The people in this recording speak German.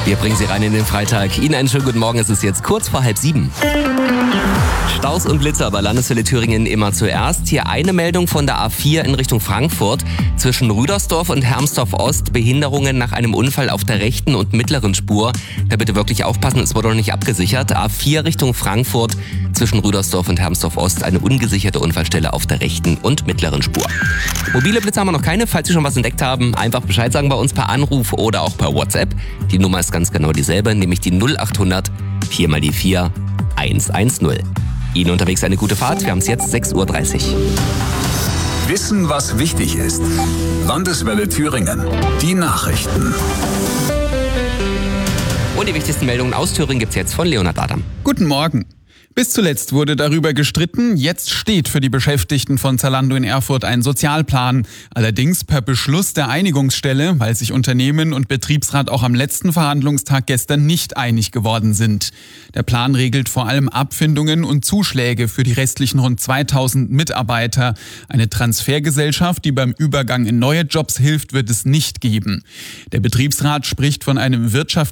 Wir bringen Sie rein in den Freitag. Ihnen einen schönen guten Morgen. Es ist jetzt kurz vor 6:30. Staus und Blitzer bei Landeshölle Thüringen immer zuerst. Hier eine Meldung von der A4 in Richtung Frankfurt. Zwischen Rüdersdorf und Hermsdorf Ost Behinderungen nach einem Unfall auf der rechten und mittleren Spur. Da bitte wirklich aufpassen, es wurde noch nicht abgesichert. A4 Richtung Frankfurt zwischen Rüdersdorf und Hermsdorf Ost eine ungesicherte Unfallstelle auf der rechten und mittleren Spur. Mobile Blitzer haben wir noch keine. Falls Sie schon was entdeckt haben, einfach Bescheid sagen bei uns per Anruf oder auch per WhatsApp. Die Nummer ist ganz genau dieselbe, nämlich die 0800 4 mal die 4 110. Ihnen unterwegs eine gute Fahrt. Wir haben es jetzt 6:30 Uhr. Wissen, was wichtig ist. Landeswelle Thüringen. Die Nachrichten. Und die wichtigsten Meldungen aus Thüringen gibt es jetzt von Leonhard Adam. Guten Morgen. Bis zuletzt wurde darüber gestritten, jetzt steht für die Beschäftigten von Zalando in Erfurt ein Sozialplan. Allerdings per Beschluss der Einigungsstelle, weil sich Unternehmen und Betriebsrat auch am letzten Verhandlungstag gestern nicht einig geworden sind. Der Plan regelt vor allem Abfindungen und Zuschläge für die restlichen rund 2000 Mitarbeiter. Eine Transfergesellschaft, die beim Übergang in neue Jobs hilft, wird es nicht geben. Der Betriebsrat spricht von einem